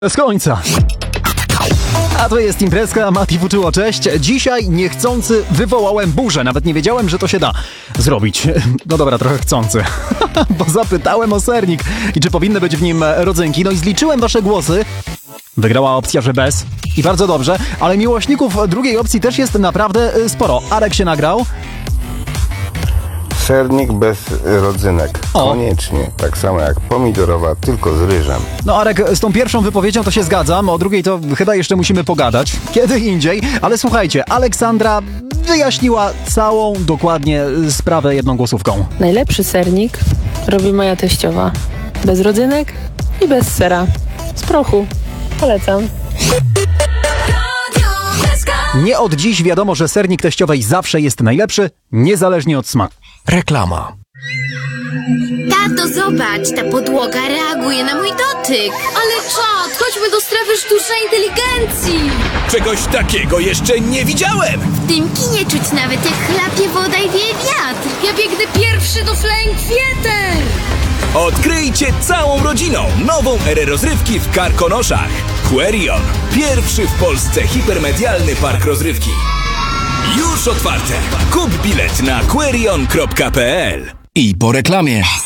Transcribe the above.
Z końca. A to jest imprezka, Mati Fuczyło, cześć. Dzisiaj niechcący wywołałem burzę. Nawet nie wiedziałem, że to się da zrobić. No dobra, trochę chcący. Bo zapytałem o sernik i czy powinny być w nim rodzynki. No i zliczyłem wasze głosy. Wygrała opcja, że bez. I bardzo dobrze, ale miłośników drugiej opcji też jest naprawdę sporo. Arek się nagrał. Sernik bez rodzynek. Koniecznie. Tak samo jak pomidorowa, tylko z ryżem. No Arek, z tą pierwszą wypowiedzią to się zgadzam, o drugiej to chyba jeszcze musimy pogadać. Kiedy indziej. Ale słuchajcie, Aleksandra wyjaśniła całą dokładnie sprawę jedną głosówką. Najlepszy sernik robi moja teściowa. Bez rodzynek i bez sera. Z prochu. Polecam. Nie od dziś wiadomo, że sernik teściowej zawsze jest najlepszy, niezależnie od smaku. Reklama. Tato, zobacz, ta podłoga reaguje na mój dotyk. Ale czad, chodźmy do strefy sztucznej inteligencji. Czegoś takiego jeszcze nie widziałem! W tym kinie czuć nawet jak chlapie woda i wieje wiatr. Ja biegnę pierwszy do Flying Theater. Odkryjcie całą rodziną nową erę rozrywki w Karkonoszach. Querion. Pierwszy w Polsce hipermedialny park rozrywki. Już otwarte. Kup bilet na querion.pl. I po reklamie.